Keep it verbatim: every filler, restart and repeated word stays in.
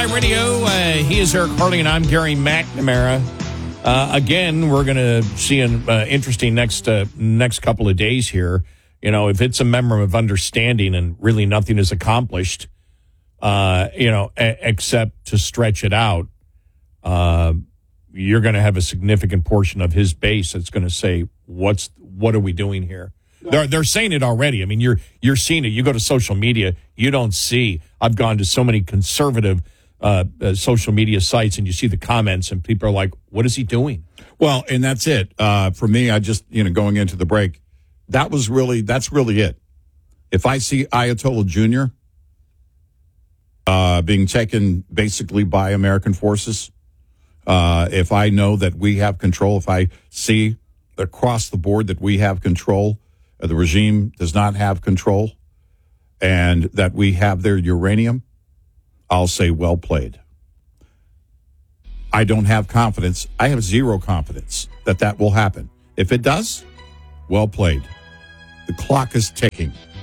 Fly Radio. Uh, he is Eric Harley, and I'm Gary McNamara. Uh, again, we're going to see an uh, interesting next uh, next couple of days here. You know, if it's a memorandum of understanding and really nothing is accomplished, uh, you know, a- except to stretch it out, uh, you're going to have a significant portion of his base that's going to say, "What's what are we doing here?" They're they're saying it already. I mean, you're you're seeing it. You go to social media, you don't see. I've gone to so many conservative uh, uh, social media sites, and you see the comments, and people are like, "What is he doing?" Well, and that's it. Uh, for me, I just, you know, going into the break, that was really, that's really it. If I see Ayatollah Junior uh, being taken basically by American forces, uh, if I know that we have control, if I see across the board that we have control, uh, the regime does not have control, and that we have their uranium, I'll say, well played. I don't have confidence. I have zero confidence that that will happen. If it does, well played. The clock is ticking.